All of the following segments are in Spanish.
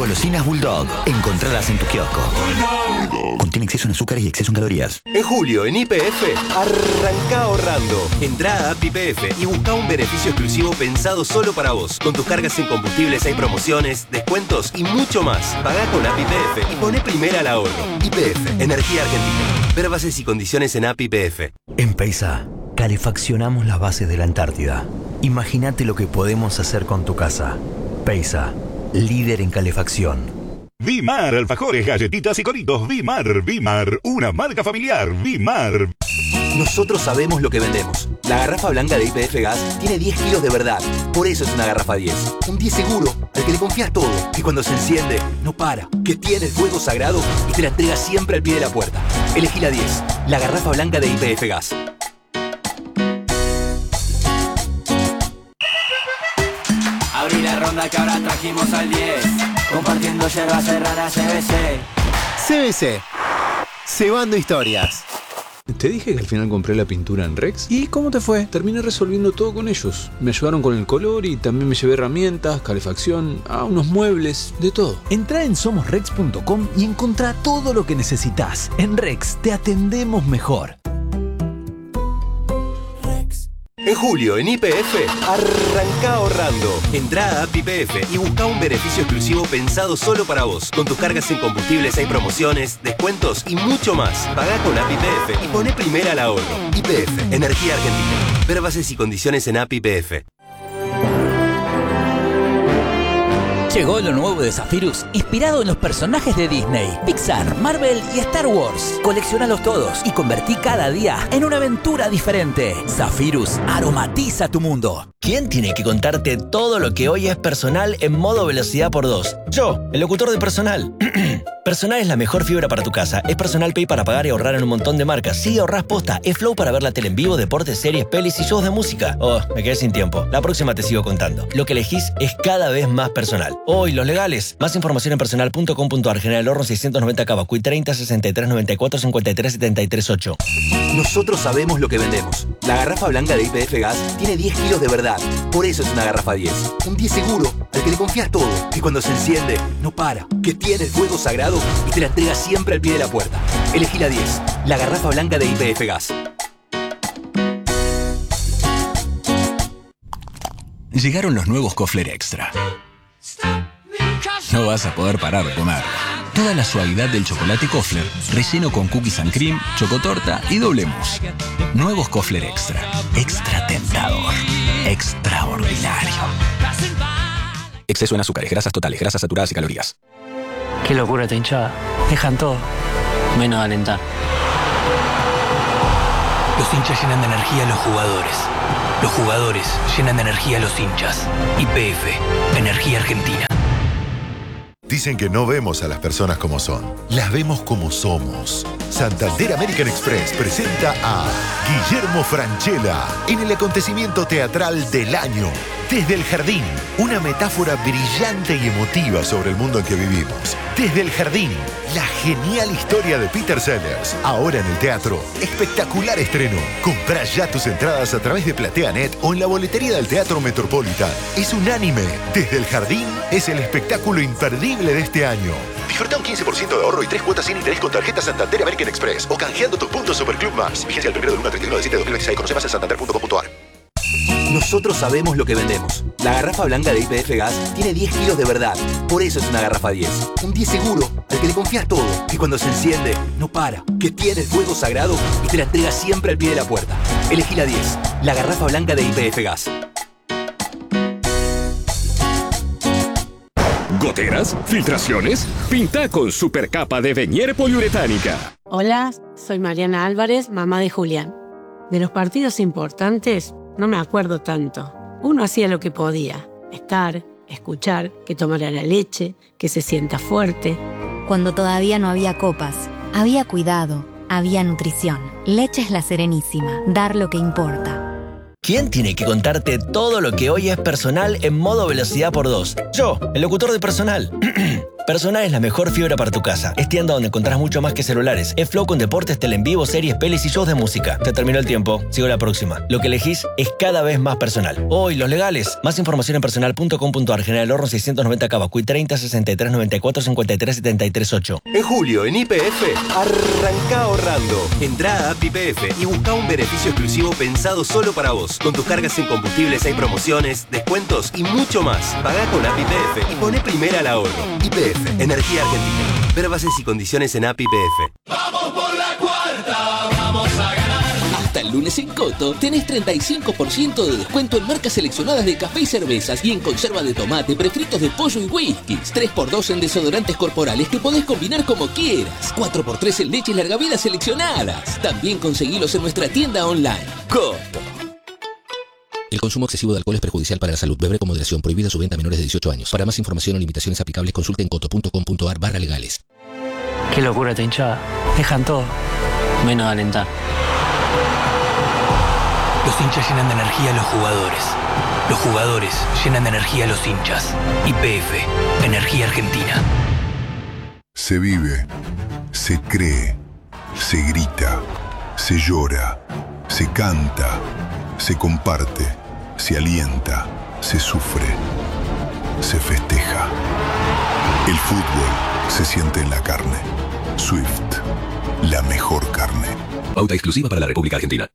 Golosinas Bulldog. Encontralas en tu kiosco. Contiene exceso en azúcares y exceso en calorías. En julio, en YPF, arranca ahorrando. Entrá a App YPF y busca un beneficio exclusivo pensado solo para vos. Con tus cargas en combustibles hay promociones, descuentos y mucho más. Pagá con App YPF y poné primera al ahorro. YPF, Energía Argentina. Ver bases y condiciones en App YPF. En Peisa, calefaccionamos las bases de la Antártida. Imagínate lo que podemos hacer con tu casa. Peisa, líder en calefacción. Vimar, alfajores, galletitas y coritos. Vimar, una marca familiar. Vimar. Nosotros sabemos lo que vendemos. La garrafa blanca de YPF Gas tiene 10 kilos de verdad. Por eso es una garrafa 10. Un 10 seguro, al que le confías todo. Que cuando se enciende, no para. Que tiene el fuego sagrado y te la entrega siempre al pie de la puerta. Elegí la 10. La garrafa blanca de YPF Gas. Abrí la ronda que ahora trajimos al 10. Compartiendo yerba serrana CBC. CBC. Cebando historias. Te dije que al final compré la pintura en Rex. ¿Y cómo te fue? Terminé resolviendo todo con ellos. Me ayudaron con el color y también me llevé herramientas, calefacción, unos muebles, de todo. Entrá en somosrex.com y encontrá todo lo que necesitas. En Rex te atendemos mejor. En julio, en YPF, arranca ahorrando. Entrá a App YPF y busca un beneficio exclusivo pensado solo para vos. Con tus cargas en combustibles hay promociones, descuentos y mucho más. Pagá con App YPF y poné primera al ahorro. YPF, Energía Argentina. Ver bases y condiciones en App YPF. Llegó lo nuevo de Zephyrus, inspirado en los personajes de Disney, Pixar, Marvel y Star Wars. Coleccionalos todos y convertí cada día en una aventura diferente. Zephyrus aromatiza tu mundo. ¿Quién tiene que contarte todo lo que hoy es personal en modo velocidad por 2? Yo, el locutor de Personal. Personal es la mejor fibra para tu casa. Es Personal Pay para pagar y ahorrar en un montón de marcas. Sí, ahorrás posta. Es Flow para ver la tele en vivo, deportes, series, pelis y shows de música. Oh, me quedé sin tiempo. La próxima te sigo contando. Lo que elegís es cada vez más personal. Oh, y los legales. Más información en personal.com.ar. General Horno 690 Cavacuy 30 63 94 53 73 8. Nosotros sabemos lo que vendemos. La garrafa blanca de YPF Gas tiene 10 kilos de verdad. Por eso es una garrafa 10. Un 10 seguro, al que le confías todo. Que cuando se enciende, no para. Que tiene el fuego sagrado y te la entrega siempre al pie de la puerta. Elegí la 10. La garrafa blanca de YPF Gas. Llegaron los nuevos Kofler Extra. No vas a poder parar de comer. Toda la suavidad del chocolate Kofler, relleno con cookies and cream, chocotorta y doble mousse. Nuevos Kofler Extra. Extra tentador. Extraordinario. Exceso en azúcares, grasas totales, grasas saturadas y calorías. Qué locura esta hinchada. Dejan todo, menos alentar. Los hinchas llenan de energía a los jugadores. Los jugadores llenan de energía a los hinchas. YPF, Energía Argentina. Dicen que no vemos a las personas como son, las vemos como somos. Santander American Express presenta a Guillermo Francella en el acontecimiento teatral del año. Desde el Jardín, una metáfora brillante y emotiva sobre el mundo en que vivimos. Desde el Jardín, la genial historia de Peter Sellers. Ahora en el teatro, espectacular estreno. Comprá ya tus entradas a través de PlateaNet o en la boletería del Teatro Metropolitan. Es unánime. Desde el Jardín es el espectáculo imperdible de este año. Disfruta un 15% de ahorro y 3 cuotas sin interés con tarjeta Santander American Express o canjeando tus puntos Superclub Más. Vigencia del 1 del 1 al 31 de 7 de 2026. Conoce más en santander.com.ar. Nosotros sabemos lo que vendemos. La garrafa blanca de YPF Gas tiene 10 kilos de verdad. Por eso es una garrafa 10. Un 10 seguro, al que le confías todo. Que cuando se enciende, no para. Que tiene el fuego sagrado y te la entrega siempre al pie de la puerta. Elegí la 10. La garrafa blanca de YPF Gas. ¿Goteras? ¿Filtraciones? Pinta con Supercapa de Venier Poliuretánica. Hola, soy Mariana Álvarez, mamá de Julián. De los partidos importantes, no me acuerdo tanto. Uno hacía lo que podía. Estar, escuchar, que tomara la leche, que se sienta fuerte. Cuando todavía no había copas, había cuidado, había nutrición. Leche La Serenísima. Dar lo que importa. ¿Quién tiene que contarte todo lo que hoy es personal en modo velocidad por 2? Yo, el locutor de Personal. Personal es la mejor fibra para tu casa. Es tienda donde encontrás mucho más que celulares. Es Flow con deportes, tele en vivo, series, pelis y shows de música. Te terminó el tiempo. Sigo la próxima. Lo que elegís es cada vez más personal. Hoy, los legales. Más información en personal.com.ar. General Horno 690 Cavacuy 30 63 94 53 73 8. En julio, en YPF, arrancá ahorrando. Entrá a App YPF y buscá un beneficio exclusivo pensado solo para vos. Con tus cargas en combustibles hay promociones, descuentos y mucho más. Pagá con App YPF y poné primera al ahorro. YPF, Energía Argentina. Ver bases y condiciones en App YPF. ¡Vamos por la cuarta! ¡Vamos a ganar! Hasta el lunes en Coto tenés 35% de descuento en marcas seleccionadas de café y cervezas y en conserva de tomate, prefritos de pollo y whiskies. 3x2 en desodorantes corporales que podés combinar como quieras. 4x3 en leches larga vida seleccionadas. También conseguilos en nuestra tienda online. Coto. El consumo excesivo de alcohol es perjudicial para la salud. Beber con moderación. Prohibida su venta a menores de 18 años. Para más información o limitaciones aplicables, consulte en coto.com.ar/legales. Qué locura esta hinchada. Dejan todo, menos alentar. Los hinchas llenan de energía a los jugadores. Los jugadores llenan de energía a los hinchas. YPF, Energía Argentina. Se vive, se cree, se grita, se llora, se canta, se comparte, se alienta, se sufre, se festeja. El fútbol se siente en la carne. Swift, la mejor carne. Pauta exclusiva para la República Argentina.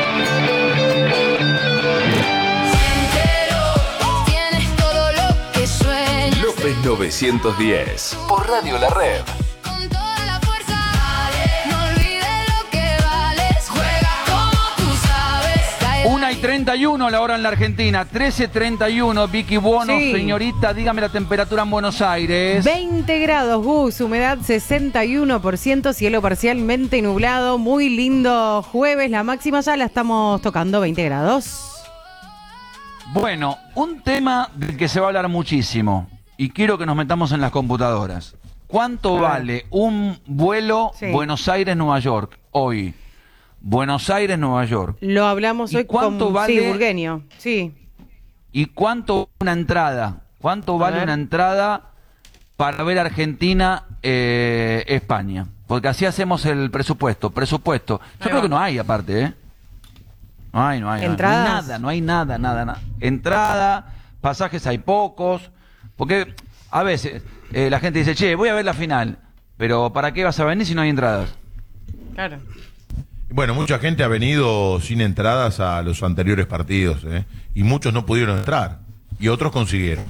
Tienes todo lo que sueñas. López 910. Por Radio La Red. Con toda la fuerza. Dale, no olvides lo que vales. Juega como tú sabes. 1:31 la hora en la Argentina. 13:31. Vicky Buono, Sí. señorita, dígame la temperatura en Buenos Aires. 20 grados, Gus, humedad 61%, cielo parcialmente nublado, muy lindo jueves, la máxima ya la estamos tocando, 20 grados. Bueno, un tema del que se va a hablar muchísimo y quiero que nos metamos en las computadoras. ¿Cuánto vale un vuelo Buenos Aires-Nueva York hoy? Buenos Aires-Nueva York. Lo hablamos hoy cuánto con vale? sí, Burgueño, sí. ¿Y cuánto una entrada? ¿Cuánto vale ver. una entrada para ver Argentina-España? Porque así hacemos el presupuesto. Yo creo que no hay aparte, ¿eh? No hay. ¿Entradas? No hay nada. Entrada, pasajes hay pocos. Porque a veces la gente dice, che, voy a ver la final. Pero ¿para qué vas a venir si no hay entradas? Claro. Bueno, mucha gente ha venido sin entradas a los anteriores partidos, ¿eh? Y muchos no pudieron entrar. Y otros consiguieron.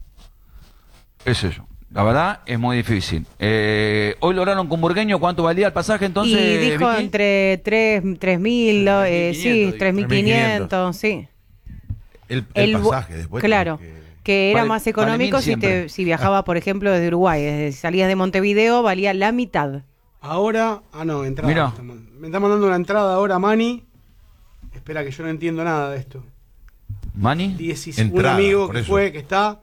Es eso. La verdad es muy difícil. Hoy lograron con Burgueño cuánto valía el pasaje entonces. Y dijo Vicky? entre 3.000, sí, 3.500, sí. El pasaje después. Claro, que era Vale- más vale económico 1000 siempre. si viajaba, por ejemplo, desde Uruguay. Desde si salías de Montevideo valía la mitad. Ahora, entrada. Mirá. Me está mandando una entrada ahora Mani. Espera que yo no entiendo nada de esto. ¿Mani? Un amigo que está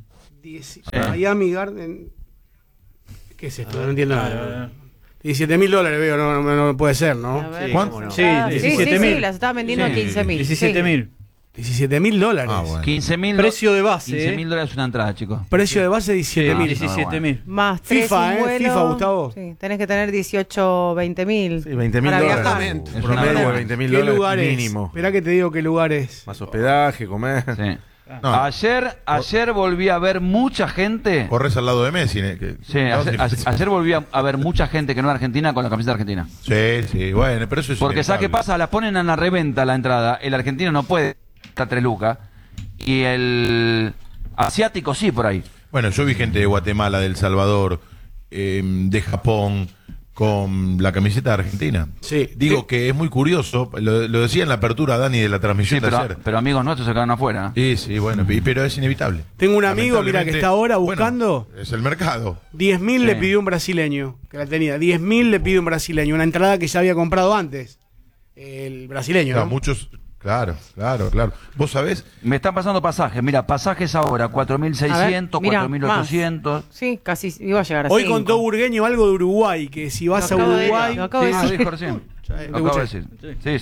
Miami Garden. ¿Qué es esto? No entiendo nada. $17.000 veo, no puede ser, ¿no? ¿Cuánto? Sí, Sí, las estaban vendiendo a 15.000. 17.000. $17.000. Ah, bueno. 15.000. Precio de base, $15.000 es una entrada, chicos. Precio de base 17.000. 17.000. Más 3 FIFA, sin vuelo. FIFA, Gustavo. Sí, tenés que tener 18, 20.000. Sí, $20.000. para viajar. Un promedio de $20.000 ¿Qué lugares? mínimo. Esperá que te digo qué lugares. Más hospedaje, comer. Sí. No. Ayer volví a ver mucha gente. Corres al lado de Messi. Sí, ayer volví a ver mucha gente que no era argentina con la camiseta argentina. Sí, bueno, pero eso es Porque ¿sabes qué inevitable. pasa? La ponen en la reventa la entrada. El argentino no puede estar 3 lucas. Y el asiático sí, por ahí. Bueno, yo vi gente de Guatemala, de El Salvador, de Japón, con la camiseta de Argentina. Sí. Digo que es muy curioso, lo decía en la apertura Dani de la transmisión de ayer. Pero amigos nuestros se quedaron afuera. Sí, bueno, pero es inevitable. Tengo un amigo, mira, que está ahora Bueno, buscando. es el mercado. 10.000 le pidió un brasileño, que la tenía. 10.000 le pidió un brasileño, una entrada que ya había comprado antes. El brasileño, Claro, ¿no? muchos, claro. ¿Vos sabés? Me están pasando pasajes. Mira, pasajes ahora, 4.600, Mirá, 4.800. Sí, casi iba a llegar a Hoy 5. contó Burgueño algo de Uruguay, que si vas a Uruguay... Lo acabo de decir. Dijo recién. Lo acabo de decir.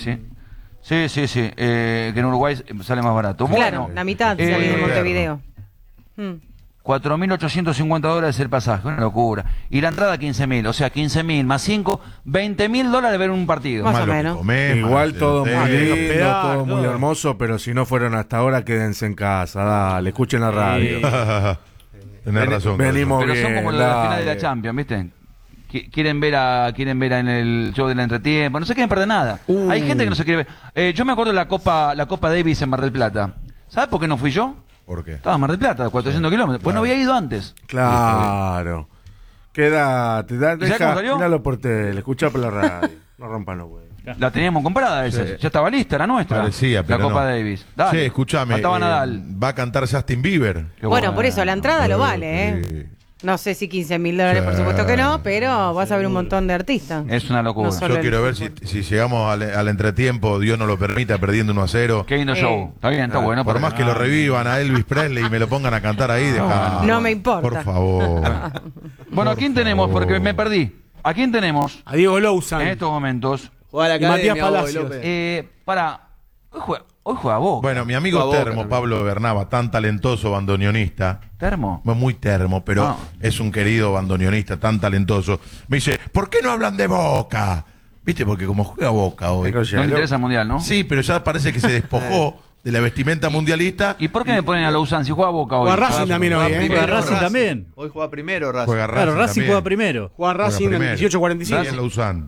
Sí. Que en Uruguay sale más barato. Claro, Bueno, la mitad salía de Montevideo. $4.850 el pasaje, una locura. Y la entrada 15.000, o sea, 15.000 más 5, $20.000 ver un partido. Más o menos. Igual todo muy lindo, hospedar, todo muy todo. hermoso, pero si no fueron hasta ahora, quédense en casa, dale, escuchen la radio. Tenés razón. Venimos Pero bien, son como la final de la dale. Champions, ¿viste? Quieren ver en el show del entretiempo, no se quieren perder nada. Hay gente que no se quiere ver. Yo me acuerdo de la Copa Davis en Mar del Plata. ¿Sabes por qué no fui yo? ¿Por qué? Estaba en Mar del Plata, 400 kilómetros. Pues no había ido antes. Claro. Quédate, sabes cómo deja, salió? míralo por tele, escucha por la radio. No rompan los huevos. La teníamos comprada esa. Sí. Ya estaba lista, era nuestra. Parecía, pero la Copa no. Davis. Dale. Sí, escúchame. Faltaba Nadal. Va a cantar Justin Bieber. Qué Bueno, por eso la entrada lo vale, ¿eh? No sé si $15.000, por supuesto que no, pero vas a ver un montón de artistas. Es una locura. No solo Yo quiero ver si llegamos al entretiempo, Dios nos lo permita, perdiendo 1-0. Qué lindo show. Está bien, está bueno. Por más que lo revivan a Elvis Presley y me lo pongan a cantar ahí, dejá. No me importa. Por favor. Bueno, ¿a quién tenemos? Porque me perdí. ¿A quién tenemos? A Diego Lousan. En estos momentos. Juega la Y Matías academia, Palacios. López. Hoy juega Boca. Bueno, mi amigo Boca Termo, también. Pablo Bernaba, tan talentoso bandoneonista. ¿Termo? Muy termo, pero es un querido bandoneonista, tan talentoso. Me dice, ¿por qué no hablan de Boca? ¿Viste? Porque como juega Boca hoy. No le interesa el mundial, ¿no? Sí, pero ya parece que se despojó de la vestimenta mundialista. ¿Y por qué me ponen a Lausanne si juega Boca hoy? Juega Racing también hoy, ¿eh? Juega Racing también. Hoy juega primero Racing. Juega Claro, Racing también. juega primero. Juega Racing en primero. 18:45. Sí, en Lausanne.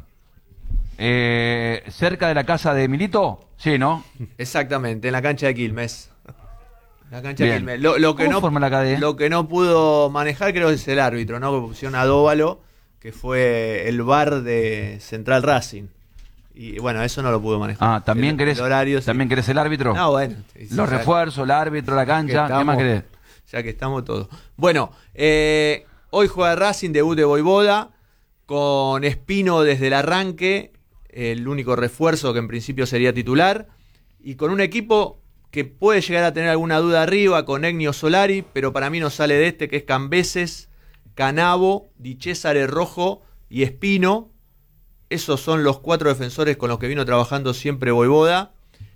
¿Cerca de la casa de Milito? Sí, ¿no? Exactamente, en la cancha de Quilmes. La cancha de Bien. Quilmes. Lo que ¿Cómo no, forma la cadena? lo que no pudo manejar creo que es el árbitro, ¿no? Que pusieron a Dóvalo, que fue el VAR de Central Racing. Y bueno, eso no lo pudo manejar. Ah, ¿también querés el árbitro? No, bueno. Los refuerzos, el árbitro, la cancha, ¿qué más querés? Ya que estamos todos. Bueno, hoy juega Racing, debut de Voivoda, con Espino desde el arranque, el único refuerzo que en principio sería titular, y con un equipo que puede llegar a tener alguna duda arriba, con Egnio Solari, pero para mí no sale de que es Cambeses, Canavo, Di Cesare Rojo y Espino. Esos son los 4 defensores con los que vino trabajando siempre Voivoda.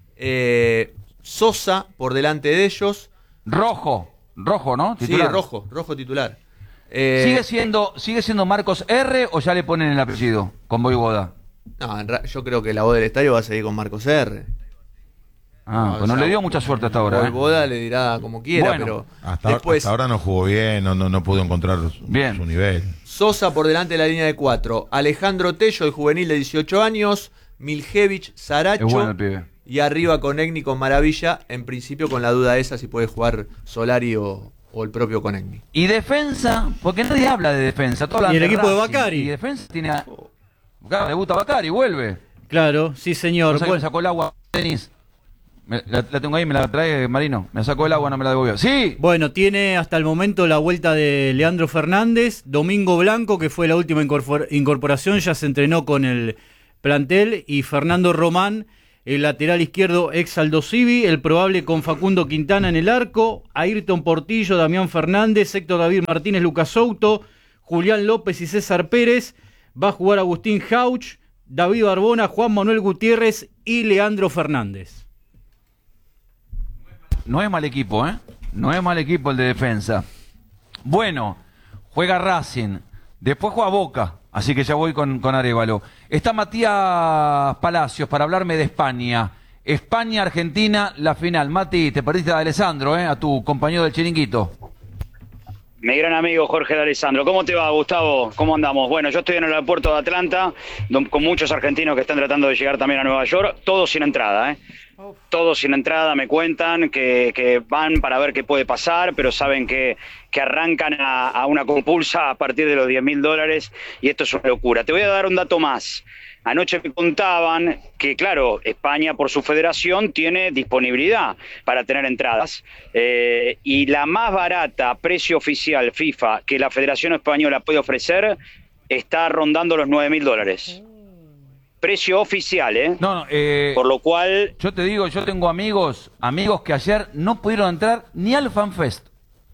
Sosa por delante de ellos. Rojo, ¿no? Titular. Sí, rojo titular. ¿Sigue siendo Marcos R o ya le ponen el apellido con Voivoda? No, yo creo que la voz del estadio va a seguir con Marcos R. Pues no le dio mucha suerte hasta ahora. Voivoda le dirá como quiera, Bueno, pero Hasta ahora no jugó bien, no pudo encontrar su nivel. Sosa por delante de la línea de 4. Alejandro Tello, el juvenil de 18 años. Miljevich, Saracho. Es bueno el pibe. Y arriba con Egni, con Maravilla. En principio con la duda esa si puede jugar Solari o el propio Conegni. Y defensa, porque nadie habla de defensa. Todos hablan Y el equipo de Racing. Bacari. Y defensa tiene. Claro, debuta Bacari, vuelve. Claro, sí señor. No sé que me sacó el agua, Denis. La tengo ahí, me la trae Marino. Me sacó el agua, no me la devolvió. ¡Sí! Bueno, tiene hasta el momento la vuelta de Leandro Fernández, Domingo Blanco, que fue la última incorporación, ya se entrenó con el plantel, y Fernando Román, el lateral izquierdo ex Aldo Civi, el probable con Facundo Quintana en el arco, Ayrton Portillo, Damián Fernández, Héctor David Martínez, Lucas Souto, Julián López y César Pérez. Va a jugar Agustín Jauch, David Barbona, Juan Manuel Gutiérrez y Leandro Fernández. No es mal equipo, ¿eh? No es mal equipo el de defensa. Bueno, juega Racing. Después juega Boca. Así que ya voy con Arévalo. Está Matías Palacios para hablarme de España. España-Argentina, la final. Mati, te perdiste a Alessandro, a tu compañero del chiringuito. Mi gran amigo Jorge de Alessandro. ¿Cómo te va, Gustavo? ¿Cómo andamos? Bueno, yo estoy en el aeropuerto de Atlanta, con muchos argentinos que están tratando de llegar también a Nueva York, todos sin entrada, Todos sin entrada, me cuentan que van para ver qué puede pasar, pero saben que arrancan a una compulsa a partir de los $10.000 y esto es una locura. Te voy a dar un dato más. Anoche me contaban que, claro, España por su federación tiene disponibilidad para tener entradas y la más barata, precio oficial FIFA, que la Federación Española puede ofrecer, está rondando los $9.000. Precio oficial, por lo cual... Yo te digo, yo tengo amigos que ayer no pudieron entrar ni al FanFest.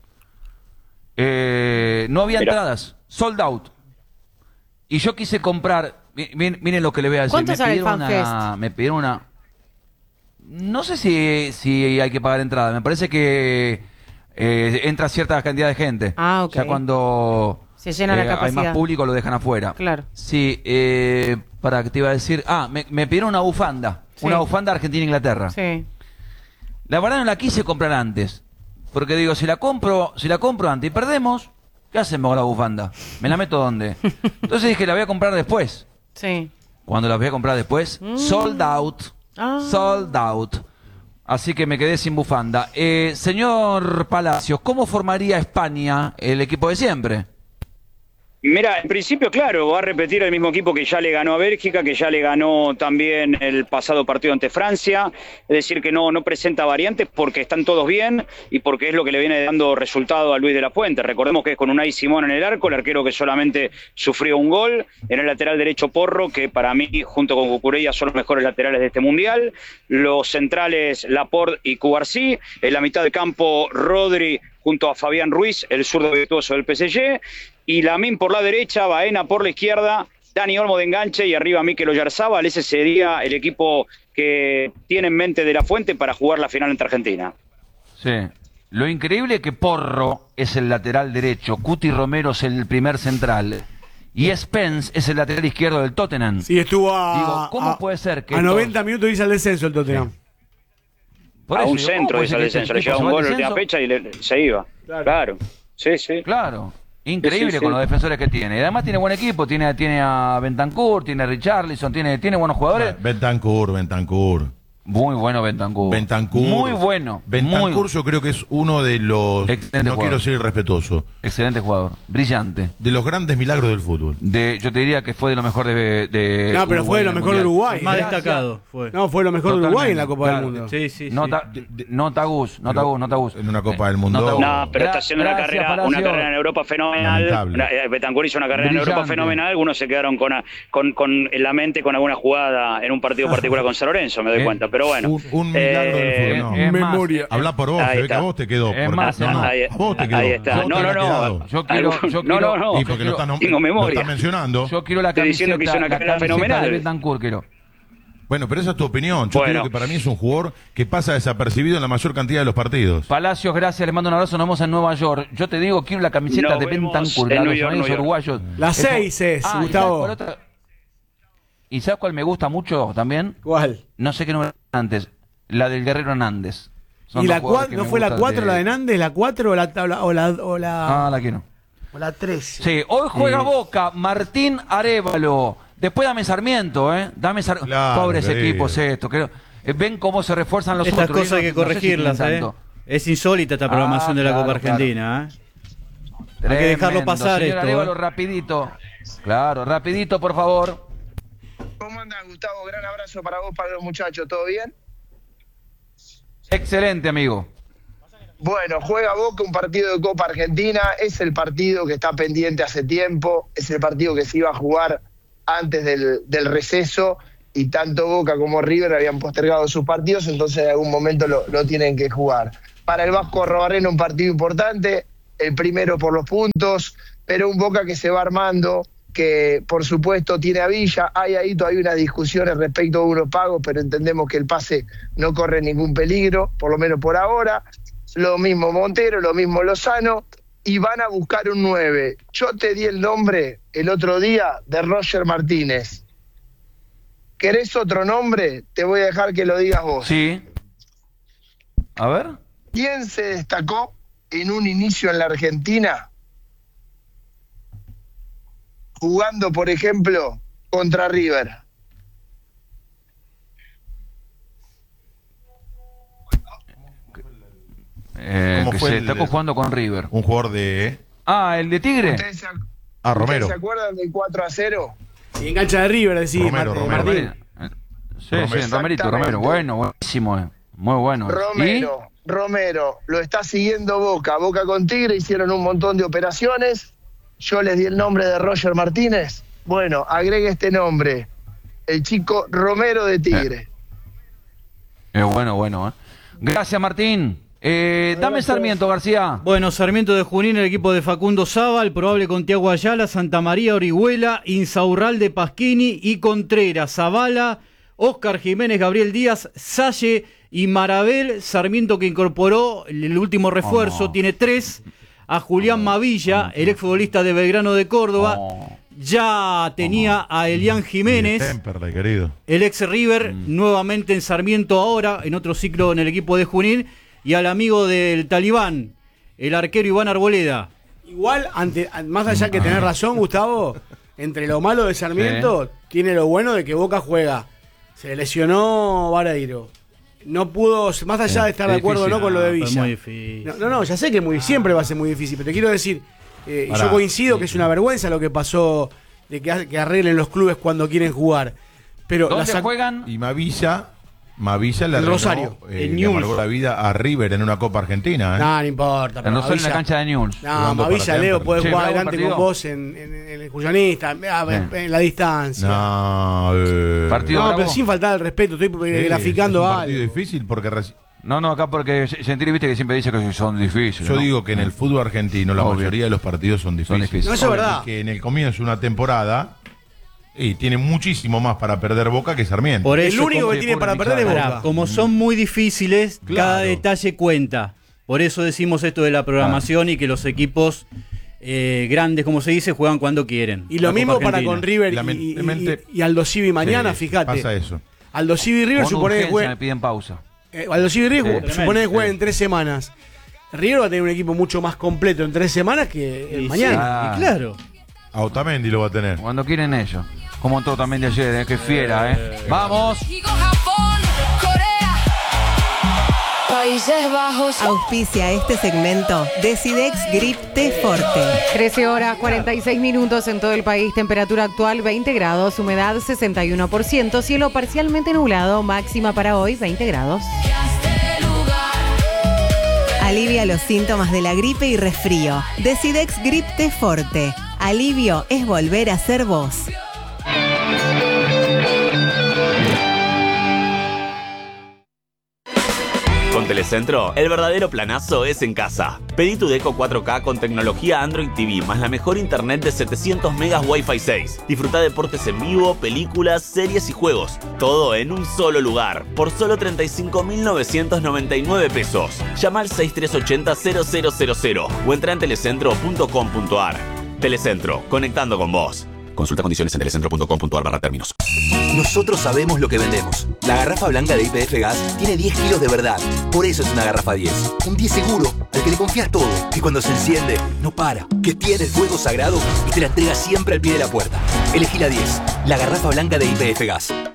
No había entradas, sold out. Y yo quise comprar... Miren lo que le voy a decir. ¿Cuánto sale el FanFest? Me pidieron una... No sé si hay que pagar entrada. Me parece que entra cierta cantidad de gente. Ah, ok. Ya cuando se llena la capacidad. hay más público lo dejan afuera. Claro. Sí, para que te iba a decir, me pidieron una bufanda, una bufanda Argentina-Inglaterra. Sí. La verdad no la quise comprar antes, porque digo, si la compro antes y perdemos, ¿qué hacemos con la bufanda? ¿Me la meto dónde? Entonces dije, la voy a comprar después. Sí. Cuando la voy a comprar después, sold out. Sold out. Así que me quedé sin bufanda. Señor Palacios, ¿cómo formaría España el equipo de siempre? Mira, en principio, claro, va a repetir el mismo equipo que ya le ganó a Bélgica, que ya le ganó también el pasado partido ante Francia. Es decir, que no presenta variantes porque están todos bien y porque es lo que le viene dando resultado a Luis de la Fuente. Recordemos que es con Unai Simón en el arco, el arquero que solamente sufrió un gol. En el lateral derecho Porro, que para mí, junto con Cucurella, son los mejores laterales de este Mundial. Los centrales Laporte y Cubarsí. En la mitad de campo Rodri junto a Fabián Ruiz, el zurdo virtuoso del PSG. Y Lamine por la derecha, Baena por la izquierda, Dani Olmo de enganche y arriba Mikel Oyarzábal. Ese sería el equipo que tiene en mente de la Fuente para jugar la final ante Argentina. Sí. Lo increíble es que Porro es el lateral derecho, Cuti Romero es el primer central y Spence es el lateral izquierdo del Tottenham. Sí, estuvo a... ¿cómo puede ser que a 90 minutos hizo el descenso el Tottenham. Sí. A un centro hizo el descenso, le llevaba un gol en la última fecha y se iba. Claro. Sí. Claro. Increíble Sí. con los defensores que tiene. Y además tiene buen equipo, tiene a Bentancur, tiene a Richarlison, tiene buenos jugadores. Bentancur. Muy bueno Bentancur. Muy bueno. Bentancur yo creo que es uno de los... Excelente no jugador. quiero ser irrespetuoso. Excelente jugador. Brillante. De los grandes milagros del fútbol. Yo te diría que fue de lo mejor de No, pero fue de lo mejor de Uruguay. Más destacado fue. No, fue lo mejor de Uruguay en la Copa del Mundo. Sí. No Tagus. En una Copa del Mundo. No, pero está haciendo una carrera en Europa fenomenal. Bentancur hizo una carrera en Europa fenomenal. Algunos se quedaron con en la mente con alguna jugada en un partido particular con San Lorenzo, me doy cuenta. Pero bueno. Un milagro del fútbol. No. Memoria. Habla por vos, se ve que a vos te quedó. Es más, a vos te quedó. Ahí está. No. Yo quiero. Y porque lo tengo memoria. estás mencionando. Yo quiero la Estoy diciendo que hizo una carrera fenomenal. de Bentancur, quiero. Bueno, pero esa es tu opinión. Yo creo que para mí es un jugador que pasa desapercibido en la mayor cantidad de los partidos. Palacios, gracias, le mando un abrazo, nos vemos en Nueva York. Yo te digo, quiero la camiseta de Bentancur, de los amigos uruguayos. La 6 es, Gustavo. ¿Y sabes cuál me gusta mucho también? ¿Cuál? No sé qué número antes. La del Guerrero Hernández. ¿Y la 4? ¿No fue la 4 la de Nández? ¿La 4 o la la quiero. O la 3? Sí, hoy juega Boca, Martín Arévalo. Después dame Sarmiento, Dame Sarmiento. Claro, Pobres querido. equipos estos. Ven cómo se refuerzan los Estas otros. cosas hay que corregirlas, Es insólita esta programación de la Copa Argentina, Hay que dejarlo pasar señor esto. Arévalo, rapidito. Claro, rapidito, por favor. ¿Cómo andas, Gustavo? Gran abrazo para vos, para los muchachos. ¿Todo bien? Excelente, amigo. Bueno, juega Boca un partido de Copa Argentina. Es el partido que está pendiente hace tiempo. Es el partido que se iba a jugar antes del receso. Y tanto Boca como River habían postergado sus partidos. Entonces, en algún momento lo tienen que jugar. Para el Vasco Arrobarrena, un partido importante. El primero por los puntos. Pero un Boca que se va armando, que por supuesto tiene a Villa. Hay ahí todavía unas discusiones respecto a unos pagos, pero entendemos que el pase no corre ningún peligro, por lo menos por ahora. Lo mismo Montero, lo mismo Lozano, y van a buscar un 9. Yo te di el nombre el otro día de Roger Martínez. ¿Querés otro nombre? Te voy a dejar que lo digas vos. Sí. A ver. ¿Quién se destacó en un inicio en la Argentina jugando, por ejemplo, contra River? ¿Cómo que fue se está jugando con River. Un jugador de... El de Tigre. Romero. ¿Se acuerdan del 4-0? Y engancha de River, decís. Romero. Martín. Sí, Romero. Bueno, buenísimo. Muy bueno. Romero, lo está siguiendo Boca con Tigre, hicieron un montón de operaciones. Yo les di el nombre de Roger Martínez. Bueno, agregue este nombre, el chico Romero de Tigre. Bueno. Gracias, Martín. Dame Sarmiento, García. Bueno, Sarmiento de Junín, el equipo de Facundo Zabal, probable con Tiago Ayala, Santa María, Orihuela, Insaurralde, Pasquini y Contreras, Zavala, Oscar Jiménez, Gabriel Díaz, Salle Y Marabel, Sarmiento, que incorporó el último refuerzo, tiene 3. A Julián Mavilla, el exfutbolista de Belgrano de Córdoba. Ya tenía a Elian Jiménez, Temperley, querido. el ex River, nuevamente en Sarmiento ahora, en otro ciclo en el equipo de Junín. Y al amigo del Talibán, el arquero Iván Arboleda. Igual, más allá que tener razón, Gustavo, entre lo malo de Sarmiento, tiene lo bueno de que Boca juega. Se lesionó Vareiro. No pudo, más allá de estar de acuerdo no con lo de Villa. Es muy difícil. No, ya sé que siempre va a ser muy difícil, pero te quiero decir, yo coincido que es una vergüenza lo que pasó de que arreglen los clubes cuando quieren jugar. Pero ¿dónde juegan? Y Mavilla le en Rosario, le amargó la vida a River en una Copa Argentina. No importa. No solo en la cancha de Newell's. No, Mavilla, Leo, puede jugar adelante con vos en el Julianista, en la distancia. No, pero sin faltar el respeto, estoy graficando algo. Es un partido difícil porque... No, acá porque Gentili, viste que siempre dice que son difíciles. Yo digo que en el fútbol argentino la mayoría de los partidos son difíciles. No, eso es verdad. Y que en el comienzo de una temporada... Y tiene muchísimo más para perder Boca que Sarmiento. Por eso, el único que tiene para perder es Boca. Como son muy difíciles, cada detalle cuenta. Por eso decimos esto de la programación y que los equipos grandes, como se dice, juegan cuando quieren. Y lo mismo para con River y Aldo Civi mañana, fíjate. Pasa eso. Aldo Civi y River con supone que jueguen. Me piden pausa. Aldo Civi y River supone que jueguen en 3 semanas. River va a tener un equipo mucho más completo en 3 semanas que mañana. Y claro. A Otamendi lo va a tener. Cuando quieren ellos. Como todo también de ayer, que fiera, ¡Vamos! Japón, Corea, Países Bajos. Auspicia este segmento Decidex Grip T Forte. 13 horas 46 minutos en todo el país. Temperatura actual 20 grados, humedad 61%, cielo parcialmente nublado, máxima para hoy 20 grados. Alivia los síntomas de la gripe y resfrío. Decidex Grip T Forte. Alivio es volver a ser vos. Con Telecentro, el verdadero planazo es en casa. Pedí tu Deco 4K con tecnología Android TV, más la mejor internet de 700 megas Wi-Fi 6. Disfruta deportes en vivo, películas, series y juegos. Todo en un solo lugar, por solo 35.999 pesos. Llama al 6380-0000 o entra en telecentro.com.ar. Telecentro, conectando con vos. Consulta condiciones en telecentro.com.ar/términos. Nosotros sabemos lo que vendemos. La garrafa blanca de YPF Gas tiene 10 kilos de verdad. Por eso es una garrafa 10. Un 10 seguro, al que le confías todo. Que cuando se enciende, no para. Que tiene el fuego sagrado y te la entrega siempre al pie de la puerta. Elegí la 10, la garrafa blanca de YPF Gas.